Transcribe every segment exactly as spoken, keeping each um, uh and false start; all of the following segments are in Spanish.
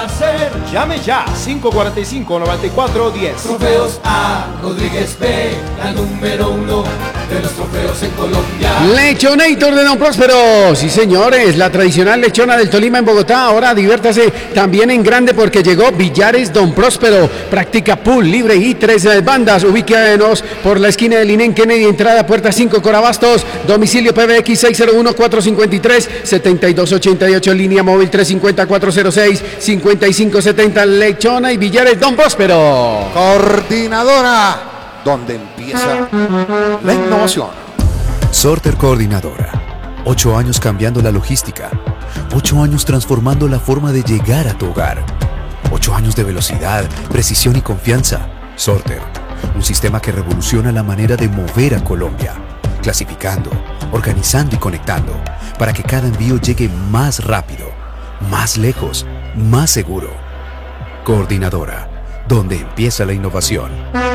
Llame ya, cinco cuatro cinco, nueve cuatro uno cero. Trofeos A. Rodríguez B, la número uno de los trofeos en Colombia. Lechonator de Don Próspero. Sí, señores, la tradicional lechona del Tolima en Bogotá. Ahora diviértase también en grande porque llegó Villares Don Próspero. Practica pool libre y tres bandas. Ubíquenos por la esquina de Linén Kennedy, entrada puerta cinco, Corabastos. Domicilio P B X seis cero uno, cuatro cinco tres, siete dos ocho ocho. Línea móvil tres cinco cero, cuatro cero seis, cinco cinco siete cero. Lechona y Villares Don Próspero. Coordinadora, donde empieza la innovación. Sorter Coordinadora. Ocho años cambiando la logística. Ocho años transformando la forma de llegar a tu hogar. Ocho años de velocidad, precisión y confianza. Sorter. Un sistema que revoluciona la manera de mover a Colombia. Clasificando, organizando y conectando. Para que cada envío llegue más rápido, más lejos, más seguro. Coordinadora, donde empieza la innovación.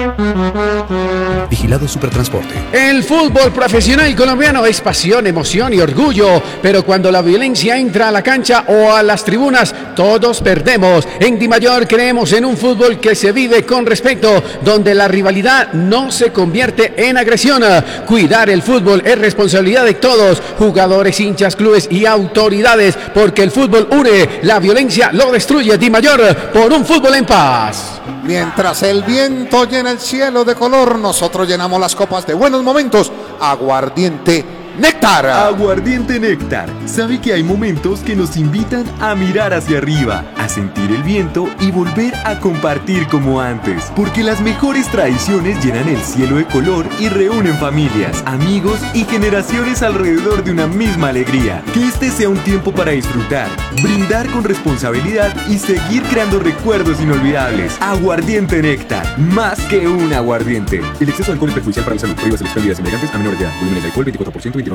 Vigilado Supertransporte. El fútbol profesional colombiano es pasión, emoción y orgullo, pero cuando la violencia entra a la cancha o a las tribunas, todos perdemos. En Dimayor creemos en un fútbol que se vive con respeto, donde la rivalidad no se convierte en agresión. Cuidar el fútbol es responsabilidad de todos, jugadores, hinchas, clubes y autoridades, porque el fútbol une, la violencia lo destruye. Dimayor, por un fútbol en paz. Mientras el viento llena el cielo de color, nosotros llenamos las copas de buenos momentos. Aguardiente Néctar. Aguardiente Néctar. Sabe que hay momentos que nos invitan a mirar hacia arriba, a sentir el viento y volver a compartir como antes. Porque las mejores tradiciones llenan el cielo de color y reúnen familias, amigos y generaciones alrededor de una misma alegría. Que este sea un tiempo para disfrutar, brindar con responsabilidad y seguir creando recuerdos inolvidables. Aguardiente Néctar. Más que un aguardiente. El exceso de alcohol es perjudicial para la salud. Prohíbas las bebidas embriagantes a menores de edad. Volúmenes de alcohol veinticuatro por ciento.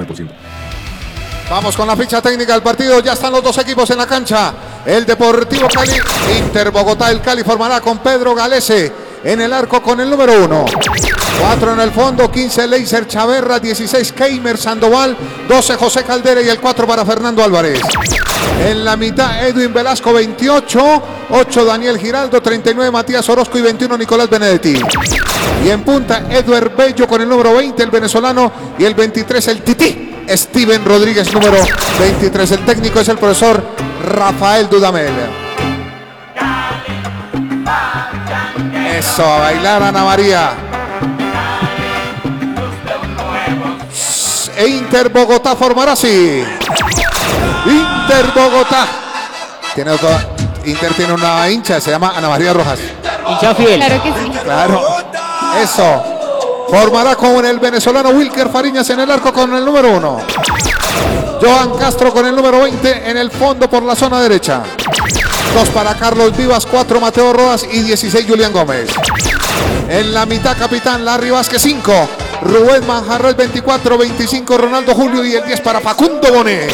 Vamos con la ficha técnica del partido. Ya están los dos equipos en la cancha. El Deportivo Cali, Inter Bogotá. El Cali formará con Pedro Galese en el arco con el número uno. cuatro en el fondo, quince Leiser Chaverra, dieciséis Keimer Sandoval, doce José Caldera y el cuatro para Fernando Álvarez. En la mitad Edwin Velasco, veintiocho, ocho Daniel Giraldo, treinta y nueve Matías Orozco y veintiuno Nicolás Benedetti. Y en punta Edward Bello con el número veinte, el venezolano, y el veintitrés el Tití, Steven Rodríguez, número veintitrés. El técnico es el profesor Rafael Dudamel. Eso, a bailar Ana María. E Inter Bogotá formará así. Inter Bogotá. Tiene otro, Inter tiene una hincha, se llama Ana María Rojas. Hincha fiel. Claro que sí. Claro. Eso. Formará con el venezolano Wilker Fariñas en el arco con el número uno. Joan Castro con el número veinte en el fondo por la zona derecha. dos para Carlos Vivas, cuatro Mateo Rodas y dieciséis Julián Gómez. En la mitad capitán Larry Vázquez, cinco. Rubén Manjarres, veinticuatro, veinticinco Ronaldo Julio y el diez para Facundo Bonet.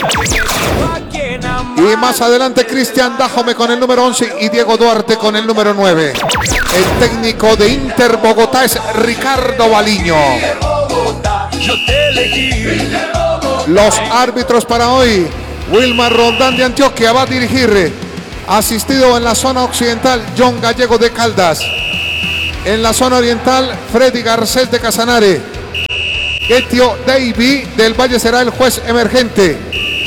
Y más adelante Cristian Dajome con el número once y Diego Duarte con el número nueve. El técnico de Inter Bogotá es Ricardo Baliño. Los árbitros para hoy: Wilmar Roldán de Antioquia va a dirigir. Asistido en la zona occidental John Gallego de Caldas. En la zona oriental Freddy Garcés de Casanare. Getio Davy del Valle será el juez emergente.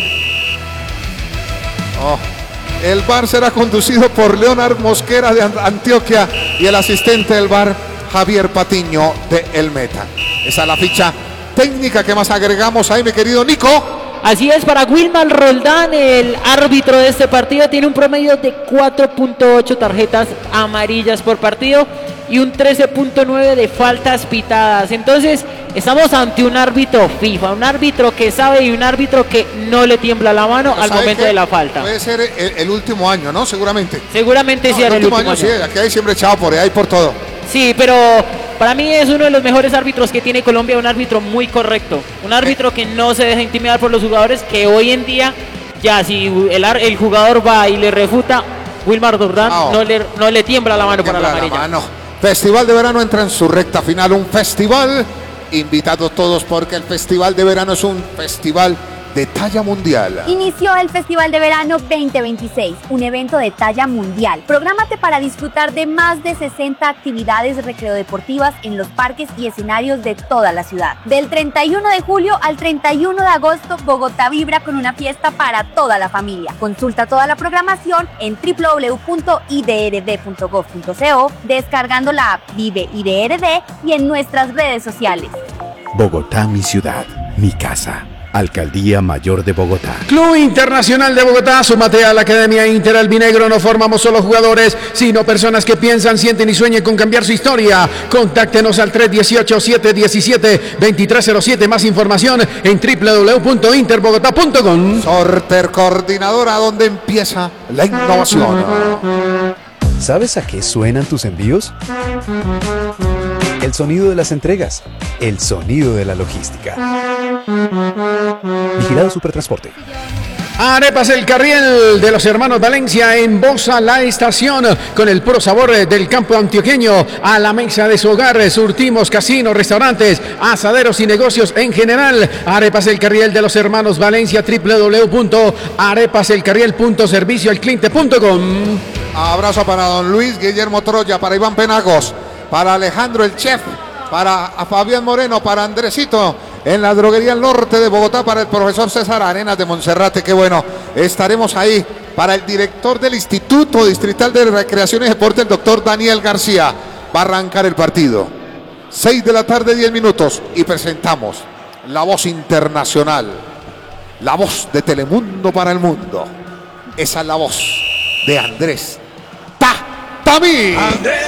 Oh. El V A R será conducido por Leonard Mosquera de Antioquia y el asistente del V A R Javier Patiño de El Meta. Esa es la ficha técnica. que más agregamos ahí, mi querido Nico? Así es, para Wilmar Roldán, el árbitro de este partido, tiene un promedio de cuatro punto ocho tarjetas amarillas por partido y un trece punto nueve de faltas pitadas. Entonces estamos ante un árbitro FIFA, un árbitro que sabe y un árbitro que no le tiembla la mano al momento de la falta. Puede ser el, el último año, ¿no? Seguramente. Seguramente no, sí, el, el último, último año, año. Sí, aquí hay siempre echado por ahí por todo. Sí, pero para mí es uno de los mejores árbitros que tiene Colombia, un árbitro muy correcto, un árbitro que no se deja intimidar por los jugadores, que hoy en día ya si el, el jugador va y le refuta, Wilmar Roldán no, no, le, no le tiembla la mano para la amarilla. La mano. Festival de Verano entra en su recta final, un festival, invitados todos porque el Festival de Verano es un festival de talla mundial. Inició el Festival de Verano veinte veintiséis, un evento de talla mundial. Prográmate para disfrutar de más de sesenta actividades recreodeportivas en los parques y escenarios de toda la ciudad. Del treinta y uno de julio al treinta y uno de agosto, Bogotá vibra con una fiesta para toda la familia. Consulta toda la programación en doble u doble u doble u punto i d r d punto gov punto co, descargando la app Vive I D R D y en nuestras redes sociales. Bogotá, mi ciudad, mi casa. Alcaldía Mayor de Bogotá. Club Internacional de Bogotá, súmate a la Academia Inter Albinegro. No formamos solo jugadores, sino personas que piensan, sienten y sueñan con cambiar su historia. Contáctenos al tres uno ocho, siete uno siete, dos tres cero siete. Más información en doble u doble u doble u punto interbogotá punto com. Sorter Coordinadora, donde empieza la innovación. ¿Sabes a qué suenan tus envíos? El sonido de las entregas, el sonido de la logística. Vigilado Supertransporte. Arepas El Carriel de los hermanos Valencia en Bosa La Estación, con el puro sabor del campo antioqueño. A la mesa de su hogar surtimos casinos, restaurantes, asaderos y negocios en general. Arepas El Carriel de los hermanos Valencia, doble u doble u doble u punto arepas el carriel punto servicio al cliente punto com. Abrazo para don Luis Guillermo Troya, para Iván Penagos, para Alejandro el Chef, para a Fabián Moreno, para Andresito en la droguería El Norte de Bogotá, para el profesor César Arenas de Monserrate. Qué bueno, estaremos ahí. Para el director del Instituto Distrital de Recreación y Deporte, el doctor Daniel García. Va a arrancar el partido. seis de la tarde, diez minutos, y presentamos la voz internacional, la voz de Telemundo para el mundo. Esa es la voz de Andrés Ta Tamí. Andrés